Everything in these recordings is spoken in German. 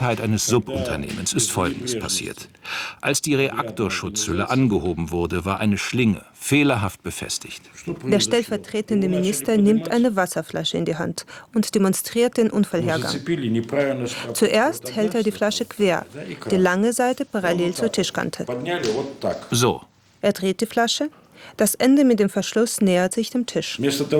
eines Subunternehmens ist Folgendes passiert. Als die Reaktorschutzhülle angehoben wurde, war eine Schlinge fehlerhaft befestigt. Der stellvertretende Minister nimmt eine Wasserflasche in die Hand und demonstriert den Unfallhergang. Zuerst hält er die Flasche quer, die lange Seite parallel zur Tischkante. So. Er dreht die Flasche. Das Ende mit dem Verschluss nähert sich dem Tisch.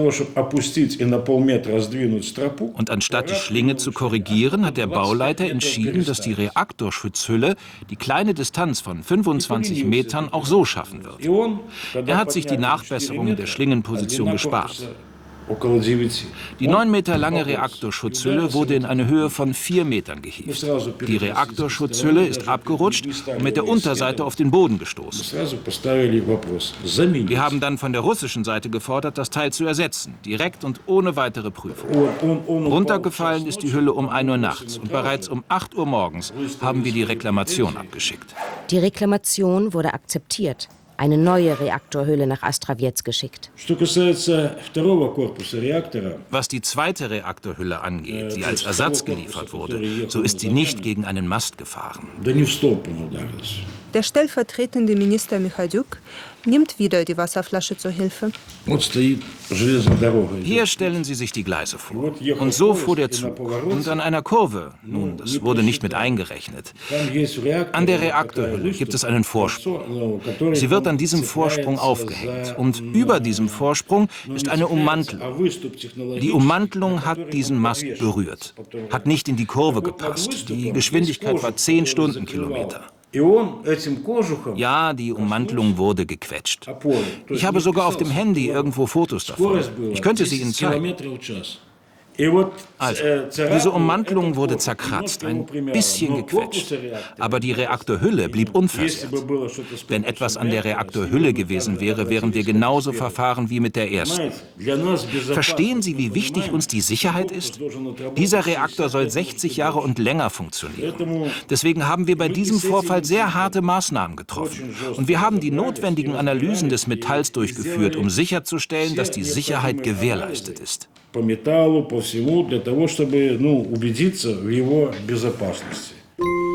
Und anstatt die Schlinge zu korrigieren, hat der Bauleiter entschieden, dass die Reaktorschutzhülle die kleine Distanz von 25 Metern auch so schaffen wird. Er hat sich die Nachbesserung der Schlingenposition gespart. Die 9 Meter lange Reaktorschutzhülle wurde in eine Höhe von 4 Metern gehievt. Die Reaktorschutzhülle ist abgerutscht und mit der Unterseite auf den Boden gestoßen. Wir haben dann von der russischen Seite gefordert, das Teil zu ersetzen, direkt und ohne weitere Prüfung. Runtergefallen ist die Hülle um 1 Uhr nachts und bereits um 8 Uhr morgens haben wir die Reklamation abgeschickt. Die Reklamation wurde akzeptiert. Eine neue Reaktorhülle nach Astravets geschickt. Was die zweite Reaktorhülle angeht, die als Ersatz geliefert wurde, so ist sie nicht gegen einen Mast gefahren. Der stellvertretende Minister Michailuk nimmt wieder die Wasserflasche zur Hilfe. Hier stellen Sie sich die Gleise vor. Und so fuhr der Zug. Und an einer Kurve, nun, das wurde nicht mit eingerechnet, an der Reaktorhülle gibt es einen Vorsprung. Sie wird an diesem Vorsprung aufgehängt. Und über diesem Vorsprung ist eine Ummantelung. Die Ummantelung hat diesen Mast berührt, hat nicht in die Kurve gepasst. Die Geschwindigkeit war 10 Stundenkilometer. Ja, die Ummantelung wurde gequetscht. Ich habe sogar auf dem Handy irgendwo Fotos davon. Ich könnte sie Ihnen zeigen. Also, diese Ummantelung wurde zerkratzt, ein bisschen gequetscht. Aber die Reaktorhülle blieb unversehrt. Wenn etwas an der Reaktorhülle gewesen wäre, wären wir genauso verfahren wie mit der ersten. Verstehen Sie, wie wichtig uns die Sicherheit ist? Dieser Reaktor soll 60 Jahre und länger funktionieren. Deswegen haben wir bei diesem Vorfall sehr harte Maßnahmen getroffen. Und wir haben die notwendigen Analysen des Metalls durchgeführt, um sicherzustellen, dass die Sicherheit gewährleistet ist. По металлу, по всему, для того, чтобы убедиться в его безопасности.